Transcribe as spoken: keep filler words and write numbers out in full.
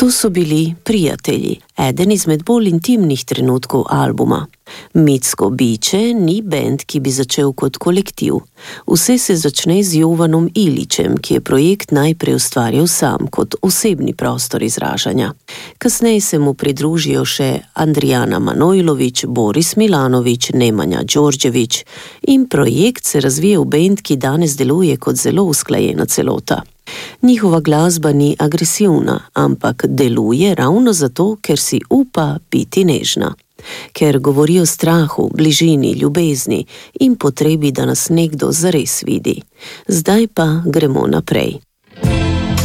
To so bili Prijatelji, eden izmed bolj intimnih trenutkov albuma. Mitsko biče ni bend, ki bi začel kot kolektiv. Vse se začne z Jovanom Ilićem, ki je projekt najprej ustvarjal sam kot osebni prostor izražanja. Kasneje se mu pridružijo še Andrijana Manojlović, Boris Milanović, Nemanja Đorđević in projekt se razvije v bend, ki danes deluje kot zelo usklajena celota. Njihova glasba ni agresivna, ampak deluje ravno zato, ker si upa biti nežna. Ker govori o strahu, bližini, ljubezni in potrebi, da nas nekdo zares vidi. Zdaj pa gremo naprej.